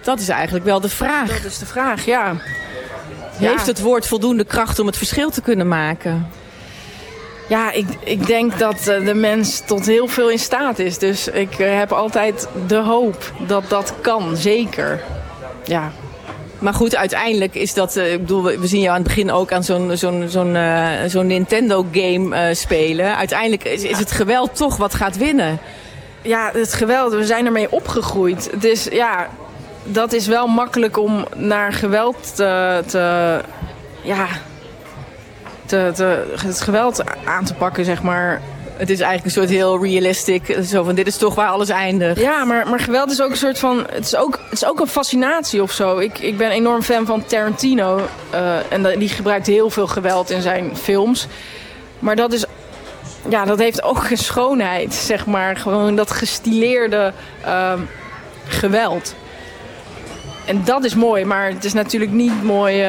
Dat is eigenlijk wel de vraag. Dat is de vraag, ja. Heeft het woord voldoende kracht om het verschil te kunnen maken? Ja, ik denk dat de mens tot heel veel in staat is. Dus ik heb altijd de hoop dat dat kan, zeker. Ja. Maar goed, uiteindelijk is dat... ik bedoel, we zien jou aan het begin ook aan zo'n Nintendo-game spelen. Uiteindelijk is het geweld toch wat gaat winnen. Ja, het geweld, we zijn ermee opgegroeid. Dus ja, dat is wel makkelijk om naar geweld het geweld aan te pakken, zeg maar. Het is eigenlijk een soort heel realistic, zo van dit is toch waar alles eindigt. Ja, maar geweld is ook een soort van, het is ook een fascinatie of zo. Ik ben enorm fan van Tarantino en die gebruikt heel veel geweld in zijn films. Maar dat heeft ook een schoonheid, zeg maar. Gewoon dat gestileerde geweld. En dat is mooi, maar het is natuurlijk niet mooi...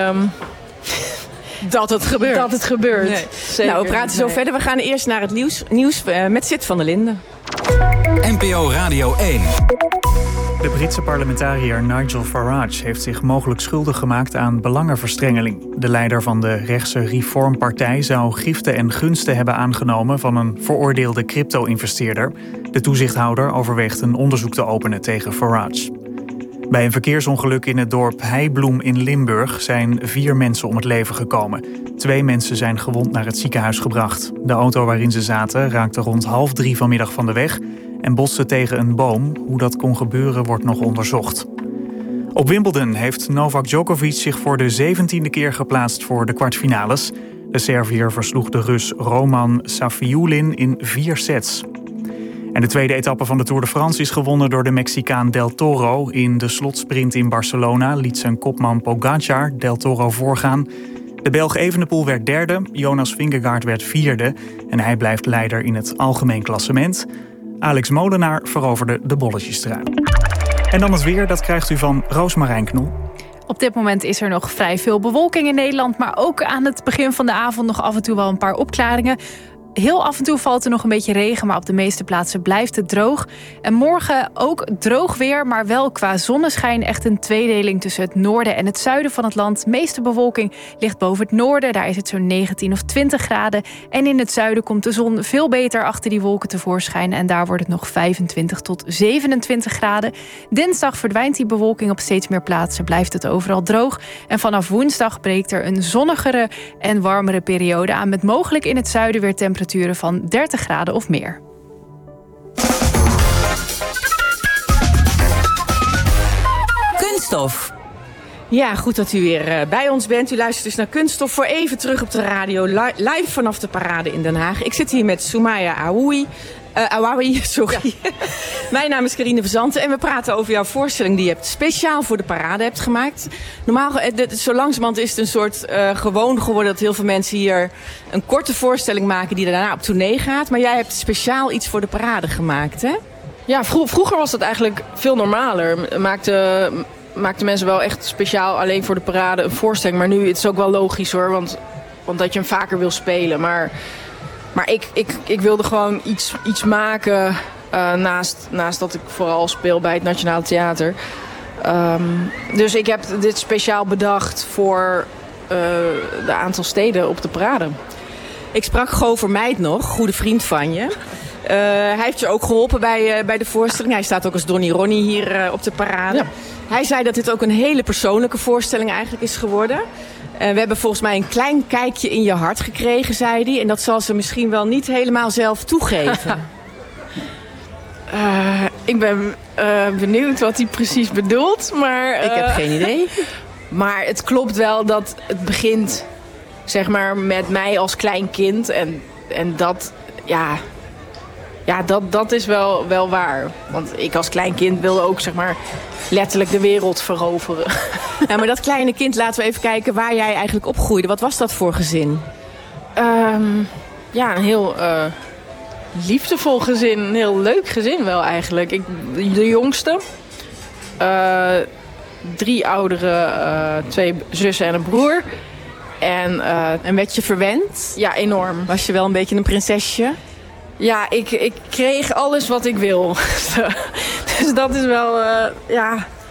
Dat het gebeurt. Nee. Nou, we praten zo verder. We gaan eerst naar het nieuws met Sid van der Linden. NPO Radio 1. De Britse parlementariër Nigel Farage heeft zich mogelijk schuldig gemaakt aan belangenverstrengeling. De leider van de rechtse Reform-partij zou giften en gunsten hebben aangenomen van een veroordeelde crypto-investeerder. De toezichthouder overweegt een onderzoek te openen tegen Farage. Bij een verkeersongeluk in het dorp Heibloem in Limburg zijn 4 mensen om het leven gekomen. 2 mensen zijn gewond naar het ziekenhuis gebracht. De auto waarin ze zaten raakte rond 2:30 vanmiddag van de weg en botste tegen een boom. Hoe dat kon gebeuren wordt nog onderzocht. Op Wimbledon heeft Novak Djokovic zich voor de 17e keer geplaatst voor de kwartfinales. De Serviër versloeg de Rus Roman Safiullin in 4 sets. En de tweede etappe van de Tour de France is gewonnen door de Mexicaan Del Toro. In de slotsprint in Barcelona liet zijn kopman Pogacar Del Toro voorgaan. De Belg Evenepoel werd derde, Jonas Vingegaard werd vierde en hij blijft leider in het algemeen klassement. Alex Molenaar veroverde de bolletjestrui. En dan het weer, dat krijgt u van Roosmarijn Knol. Op dit moment is er nog vrij veel bewolking in Nederland, maar ook aan het begin van de avond nog af en toe wel een paar opklaringen. Heel af en toe valt er nog een beetje regen, maar op de meeste plaatsen blijft het droog. En morgen ook droog weer, maar wel qua zonneschijn echt een tweedeling tussen het noorden en het zuiden van het land. De meeste bewolking ligt boven het noorden, daar is het zo'n 19 of 20 graden. En in het zuiden komt de zon veel beter achter die wolken tevoorschijn en daar wordt het nog 25 tot 27 graden. Dinsdag verdwijnt die bewolking op steeds meer plaatsen, blijft het overal droog. En vanaf woensdag breekt er een zonnigere en warmere periode aan, met mogelijk in het zuiden weer temperaturen van 30 graden of meer. Kunststof. Ja, goed dat u weer bij ons bent. U luistert dus naar Kunststof voor even terug op de radio. Live vanaf de parade in Den Haag. Ik zit hier met Soumaya Awawi, sorry. Ja. Mijn naam is Carine Verzanten en we praten over jouw voorstelling die je speciaal voor de parade hebt gemaakt. Normaal, zo langzamerhand is het een soort gewoon geworden dat heel veel mensen hier een korte voorstelling maken die daarna op tournee gaat. Maar jij hebt speciaal iets voor de parade gemaakt, hè? Ja, vroeger was dat eigenlijk veel normaler. Maakten mensen wel echt speciaal alleen voor de parade een voorstelling. Maar nu is het ook wel logisch hoor, want dat je hem vaker wil spelen. Maar ik wilde gewoon iets maken naast dat ik vooral speel bij het Nationaal Theater. Dus ik heb dit speciaal bedacht voor de aantal steden op de parade. Ik sprak Gover Meid nog, goede vriend van je. Hij heeft je ook geholpen bij de voorstelling. Hij staat ook als Donnie Ronnie hier op de parade. Ja. Hij zei dat dit ook een hele persoonlijke voorstelling eigenlijk is geworden. We hebben volgens mij een klein kijkje in je hart gekregen, zei hij. En dat zal ze misschien wel niet helemaal zelf toegeven. Ik ben benieuwd wat hij precies bedoelt. Maar, ik heb geen idee. Maar het klopt wel dat het begint zeg maar, met mij als klein kind. En dat, dat is wel waar. Want ik als klein kind wilde ook zeg maar, letterlijk de wereld veroveren. Ja, maar dat kleine kind, laten we even kijken waar jij eigenlijk opgroeide. Wat was dat voor gezin? Een heel liefdevol gezin. Een heel leuk gezin wel eigenlijk. De jongste. 3 ouderen, 2 zussen en een broer. En werd je verwend? Ja, enorm. Was je wel een beetje een prinsesje? Ja, ik kreeg alles wat ik wil. Dus dat is wel,